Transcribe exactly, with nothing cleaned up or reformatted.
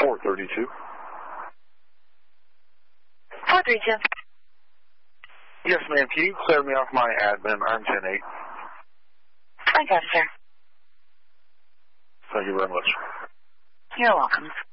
four thirty-two. four thirty-two. Yes, ma'am. Can you clear me off my admin? I'm ten eight. I got it, sir. Thank you very much. You're welcome.